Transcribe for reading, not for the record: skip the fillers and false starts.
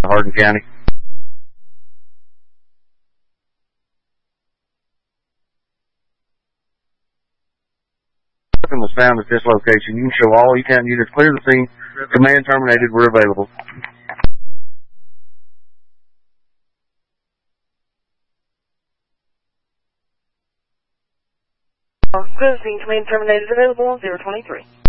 Hardin County. Weapon was found at this location. You can show all E-Town units clear the scene. Command terminated. We're available. Clear the scene. Command terminated. Available on 023.